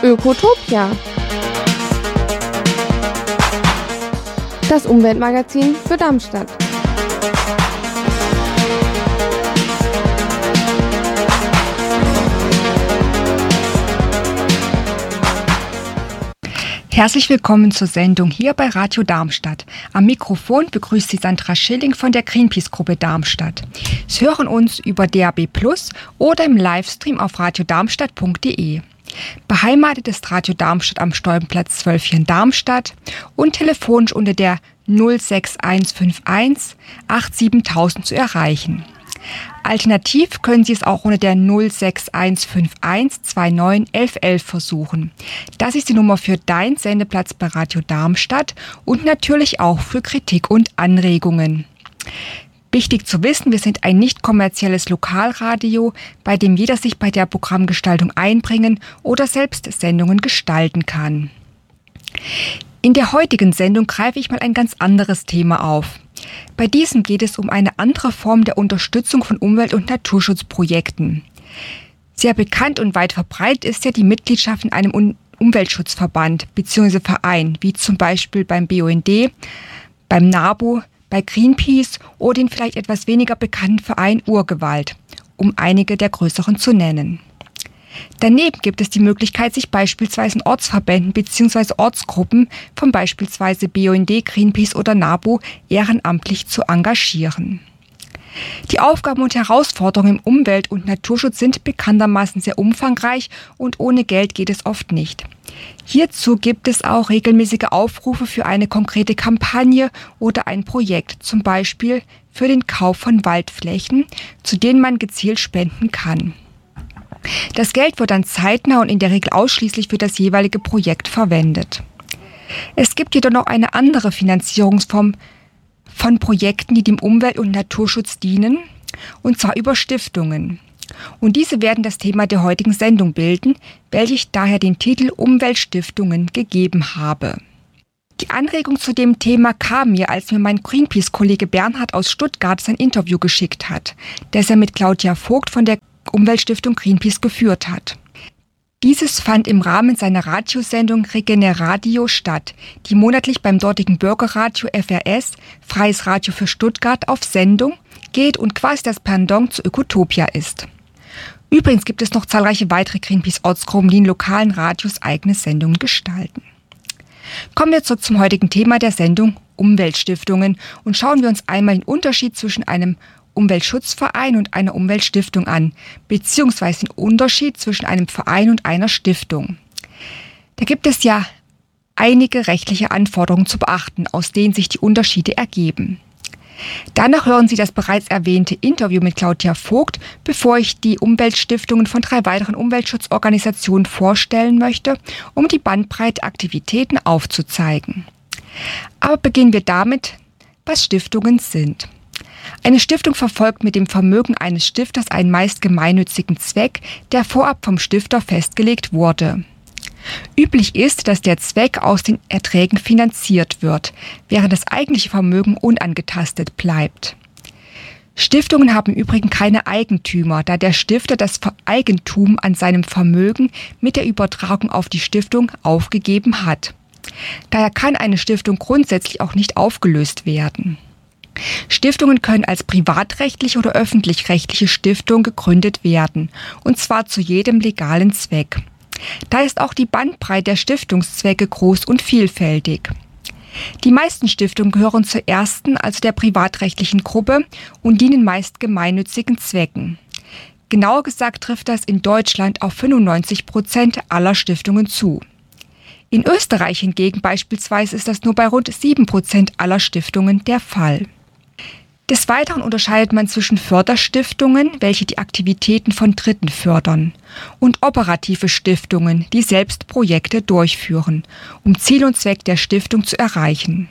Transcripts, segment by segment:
Ökotopia. Das Umweltmagazin für Darmstadt. Herzlich willkommen zur Sendung hier bei Radio Darmstadt. Am Mikrofon begrüßt Sie Sandra Schilling von der Greenpeace-Gruppe Darmstadt. Sie hören uns über DAB+ oder im Livestream auf radiodarmstadt.de. Beheimatet ist Radio Darmstadt am Stolpenplatz 12 hier in Darmstadt und telefonisch unter der 06151 87000 zu erreichen. Alternativ können Sie es auch unter der 06151 29 1111 versuchen. Das ist die Nummer für deinen Sendeplatz bei Radio Darmstadt und natürlich auch für Kritik und Anregungen. Wichtig zu wissen, wir sind ein nicht kommerzielles Lokalradio, bei dem jeder sich bei der Programmgestaltung einbringen oder selbst Sendungen gestalten kann. In der heutigen Sendung greife ich mal ein ganz anderes Thema auf. Bei diesem geht es um eine andere Form der Unterstützung von Umwelt- und Naturschutzprojekten. Sehr bekannt und weit verbreitet ist ja die Mitgliedschaft in einem Umweltschutzverband bzw. Verein, wie zum Beispiel beim BUND, beim NABU, bei Greenpeace oder den vielleicht etwas weniger bekannten Verein Urgewalt, um einige der größeren zu nennen. Daneben gibt es die Möglichkeit, sich beispielsweise in Ortsverbänden bzw. Ortsgruppen von beispielsweise BUND, Greenpeace oder NABU ehrenamtlich zu engagieren. Die Aufgaben und Herausforderungen im Umwelt- und Naturschutz sind bekanntermaßen sehr umfangreich und ohne Geld geht es oft nicht. Hierzu gibt es auch regelmäßige Aufrufe für eine konkrete Kampagne oder ein Projekt, zum Beispiel für den Kauf von Waldflächen, zu denen man gezielt spenden kann. Das Geld wird dann zeitnah und in der Regel ausschließlich für das jeweilige Projekt verwendet. Es gibt jedoch noch eine andere Finanzierungsform von Projekten, die dem Umwelt- und Naturschutz dienen, und zwar über Stiftungen. Und diese werden das Thema der heutigen Sendung bilden, welche ich daher den Titel Umweltstiftungen gegeben habe. Die Anregung zu dem Thema kam mir, als mir mein Greenpeace-Kollege Bernhard aus Stuttgart sein Interview geschickt hat, das er mit Claudia Vogt von der Umweltstiftung Greenpeace geführt hat. Dieses fand im Rahmen seiner Radiosendung Regeneradio statt, die monatlich beim dortigen Bürgerradio FRS, Freies Radio für Stuttgart, auf Sendung geht und quasi das Pendant zu Ökotopia ist. Übrigens gibt es noch zahlreiche weitere Greenpeace-Ortsgruppen, die in lokalen Radios eigene Sendungen gestalten. Kommen wir zurück zum heutigen Thema der Sendung Umweltstiftungen und schauen wir uns einmal den Unterschied zwischen einem Umweltschutzverein und einer Umweltstiftung an, beziehungsweise den Unterschied zwischen einem Verein und einer Stiftung. Da gibt es ja einige rechtliche Anforderungen zu beachten, aus denen sich die Unterschiede ergeben. Danach hören Sie das bereits erwähnte Interview mit Claudia Vogt, bevor ich die Umweltstiftungen von 3 weiteren Umweltschutzorganisationen vorstellen möchte, um die Bandbreite Aktivitäten aufzuzeigen. Aber beginnen wir damit, was Stiftungen sind. Eine Stiftung verfolgt mit dem Vermögen eines Stifters einen meist gemeinnützigen Zweck, der vorab vom Stifter festgelegt wurde. Üblich ist, dass der Zweck aus den Erträgen finanziert wird, während das eigentliche Vermögen unangetastet bleibt. Stiftungen haben im Übrigen keine Eigentümer, da der Stifter das Eigentum an seinem Vermögen mit der Übertragung auf die Stiftung aufgegeben hat. Daher kann eine Stiftung grundsätzlich auch nicht aufgelöst werden. Stiftungen können als privatrechtliche oder öffentlich-rechtliche Stiftung gegründet werden, und zwar zu jedem legalen Zweck. Da ist auch die Bandbreite der Stiftungszwecke groß und vielfältig. Die meisten Stiftungen gehören zur ersten, also der privatrechtlichen Gruppe und dienen meist gemeinnützigen Zwecken. Genauer gesagt trifft das in Deutschland auf 95% aller Stiftungen zu. In Österreich hingegen beispielsweise ist das nur bei rund 7% aller Stiftungen der Fall. Des Weiteren unterscheidet man zwischen Förderstiftungen, welche die Aktivitäten von Dritten fördern, und operative Stiftungen, die selbst Projekte durchführen, um Ziel und Zweck der Stiftung zu erreichen.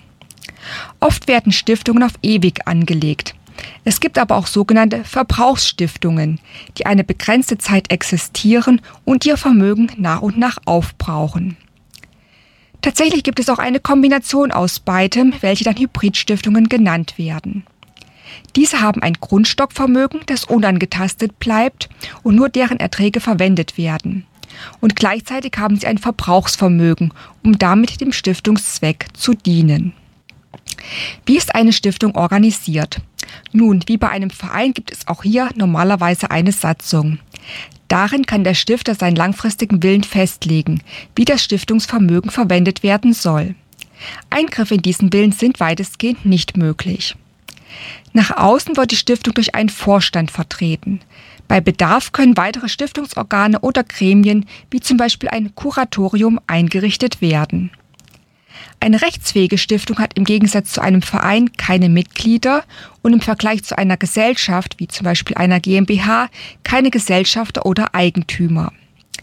Oft werden Stiftungen auf ewig angelegt. Es gibt aber auch sogenannte Verbrauchsstiftungen, die eine begrenzte Zeit existieren und ihr Vermögen nach und nach aufbrauchen. Tatsächlich gibt es auch eine Kombination aus beidem, welche dann Hybridstiftungen genannt werden. Diese haben ein Grundstockvermögen, das unangetastet bleibt und nur deren Erträge verwendet werden. Und gleichzeitig haben sie ein Verbrauchsvermögen, um damit dem Stiftungszweck zu dienen. Wie ist eine Stiftung organisiert? Nun, wie bei einem Verein gibt es auch hier normalerweise eine Satzung. Darin kann der Stifter seinen langfristigen Willen festlegen, wie das Stiftungsvermögen verwendet werden soll. Eingriffe in diesen Willen sind weitestgehend nicht möglich. Nach außen wird die Stiftung durch einen Vorstand vertreten. Bei Bedarf können weitere Stiftungsorgane oder Gremien, wie zum Beispiel ein Kuratorium, eingerichtet werden. Eine rechtsfähige Stiftung hat im Gegensatz zu einem Verein keine Mitglieder und im Vergleich zu einer Gesellschaft, wie zum Beispiel einer GmbH, keine Gesellschafter oder Eigentümer.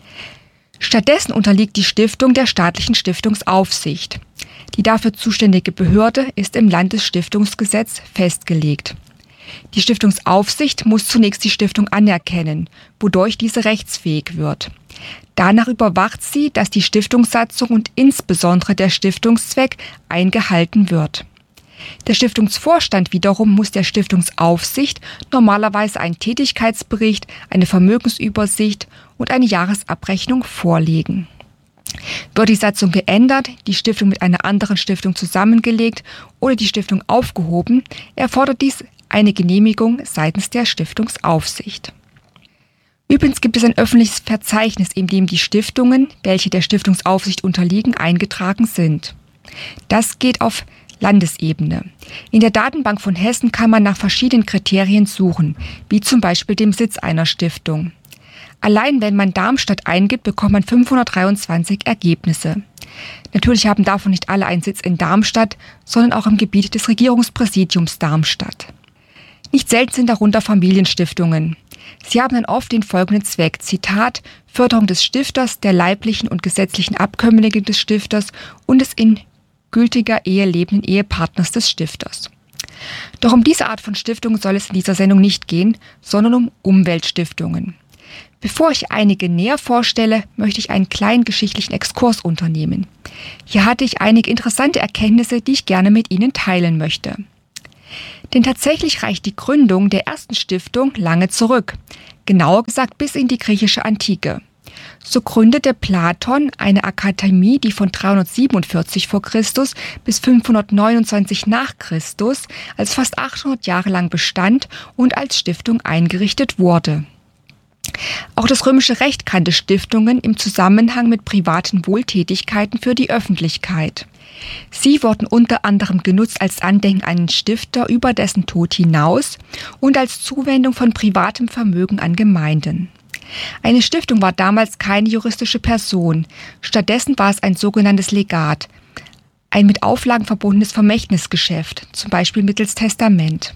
Stattdessen unterliegt die Stiftung der staatlichen Stiftungsaufsicht. Die dafür zuständige Behörde ist im Landesstiftungsgesetz festgelegt. Die Stiftungsaufsicht muss zunächst die Stiftung anerkennen, wodurch diese rechtsfähig wird. Danach überwacht sie, dass die Stiftungssatzung und insbesondere der Stiftungszweck eingehalten wird. Der Stiftungsvorstand wiederum muss der Stiftungsaufsicht normalerweise einen Tätigkeitsbericht, eine Vermögensübersicht und eine Jahresabrechnung vorlegen. Wird die Satzung geändert, die Stiftung mit einer anderen Stiftung zusammengelegt oder die Stiftung aufgehoben, erfordert dies eine Genehmigung seitens der Stiftungsaufsicht. Übrigens gibt es ein öffentliches Verzeichnis, in dem die Stiftungen, welche der Stiftungsaufsicht unterliegen, eingetragen sind. Das geht auf Landesebene. In der Datenbank von Hessen kann man nach verschiedenen Kriterien suchen, wie zum Beispiel dem Sitz einer Stiftung. Allein wenn man Darmstadt eingibt, bekommt man 523 Ergebnisse. Natürlich haben davon nicht alle einen Sitz in Darmstadt, sondern auch im Gebiet des Regierungspräsidiums Darmstadt. Nicht selten sind darunter Familienstiftungen. Sie haben dann oft den folgenden Zweck, Zitat, Förderung des Stifters, der leiblichen und gesetzlichen Abkömmlinge des Stifters und des in gültiger Ehe lebenden Ehepartners des Stifters. Doch um diese Art von Stiftungen soll es in dieser Sendung nicht gehen, sondern um Umweltstiftungen. Bevor ich einige näher vorstelle, möchte ich einen kleinen geschichtlichen Exkurs unternehmen. Hier hatte ich einige interessante Erkenntnisse, die ich gerne mit Ihnen teilen möchte. Denn tatsächlich reicht die Gründung der ersten Stiftung lange zurück, genauer gesagt bis in die griechische Antike. So gründete Platon eine Akademie, die von 347 v. Chr. bis 529 nach Christus als fast 800 Jahre lang bestand und als Stiftung eingerichtet wurde. Auch das römische Recht kannte Stiftungen im Zusammenhang mit privaten Wohltätigkeiten für die Öffentlichkeit. Sie wurden unter anderem genutzt als Andenken an den Stifter über dessen Tod hinaus und als Zuwendung von privatem Vermögen an Gemeinden. Eine Stiftung war damals keine juristische Person, stattdessen war es ein sogenanntes Legat, ein mit Auflagen verbundenes Vermächtnisgeschäft, zum Beispiel mittels Testament.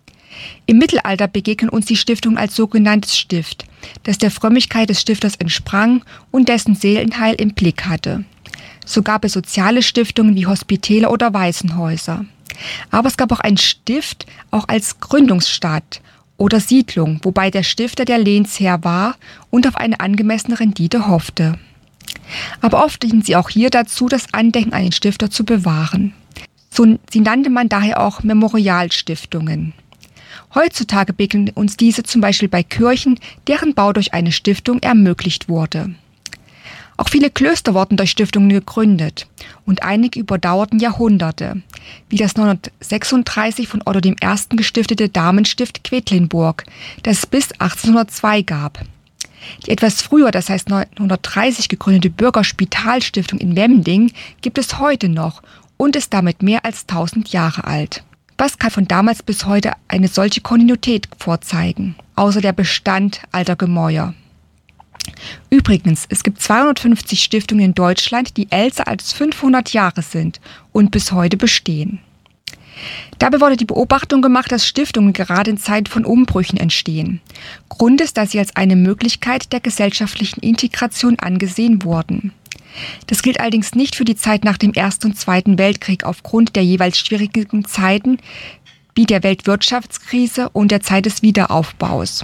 Im Mittelalter begegnen uns die Stiftungen als sogenanntes Stift, das der Frömmigkeit des Stifters entsprang und dessen Seelenheil im Blick hatte. So gab es soziale Stiftungen wie Hospitäler oder Waisenhäuser. Aber es gab auch ein Stift, auch als Gründungsstadt oder Siedlung, wobei der Stifter der Lehnsherr war und auf eine angemessene Rendite hoffte. Aber oft dienten sie auch hier dazu, das Andenken an den Stifter zu bewahren. Sie nannte man daher auch Memorialstiftungen. Heutzutage begegnen uns diese zum Beispiel bei Kirchen, deren Bau durch eine Stiftung ermöglicht wurde. Auch viele Klöster wurden durch Stiftungen gegründet und einige überdauerten Jahrhunderte, wie das 936 von Otto I. gestiftete Damenstift Quedlinburg, das es bis 1802 gab. Die etwas früher, das heißt 930 gegründete Bürgerspitalstiftung in Wemding gibt es heute noch und ist damit mehr als 1000 Jahre alt. Was kann von damals bis heute eine solche Kontinuität vorzeigen, außer der Bestand alter Gemäuer? Übrigens, es gibt 250 Stiftungen in Deutschland, die älter als 500 Jahre sind und bis heute bestehen. Dabei wurde die Beobachtung gemacht, dass Stiftungen gerade in Zeiten von Umbrüchen entstehen. Grund ist, dass sie als eine Möglichkeit der gesellschaftlichen Integration angesehen wurden. Das gilt allerdings nicht für die Zeit nach dem Ersten und Zweiten Weltkrieg aufgrund der jeweils schwierigen Zeiten wie der Weltwirtschaftskrise und der Zeit des Wiederaufbaus.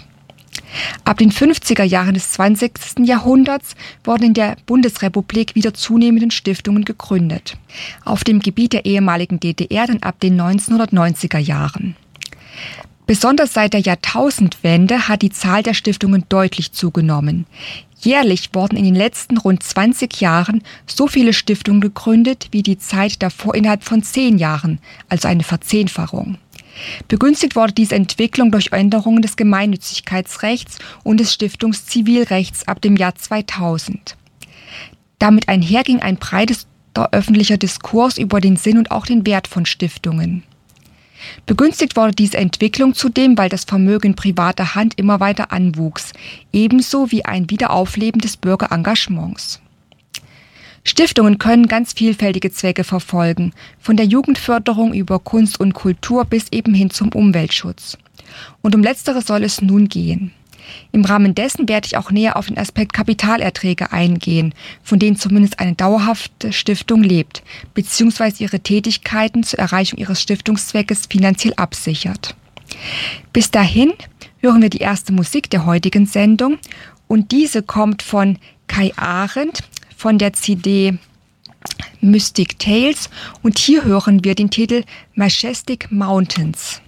Ab den 50er Jahren des 20. Jahrhunderts wurden in der Bundesrepublik wieder zunehmende Stiftungen gegründet. Auf dem Gebiet der ehemaligen DDR dann ab den 1990er Jahren. Besonders seit der Jahrtausendwende hat die Zahl der Stiftungen deutlich zugenommen. Jährlich wurden in den letzten rund 20 Jahren so viele Stiftungen gegründet wie die Zeit davor innerhalb von 10 Jahren, also eine Verzehnfachung. Begünstigt wurde diese Entwicklung durch Änderungen des Gemeinnützigkeitsrechts und des Stiftungszivilrechts ab dem Jahr 2000. Damit einherging ein breites öffentlicher Diskurs über den Sinn und auch den Wert von Stiftungen. Begünstigt wurde diese Entwicklung zudem, weil das Vermögen in privater Hand immer weiter anwuchs, ebenso wie ein Wiederaufleben des Bürgerengagements. Stiftungen können ganz vielfältige Zwecke verfolgen, von der Jugendförderung über Kunst und Kultur bis eben hin zum Umweltschutz. Und um Letzteres soll es nun gehen. Im Rahmen dessen werde ich auch näher auf den Aspekt Kapitalerträge eingehen, von denen zumindest eine dauerhafte Stiftung lebt, bzw. ihre Tätigkeiten zur Erreichung ihres Stiftungszweckes finanziell absichert. Bis dahin hören wir die erste Musik der heutigen Sendung und diese kommt von Kai Arendt von der CD Mystic Tales und hier hören wir den Titel Majestic Mountains.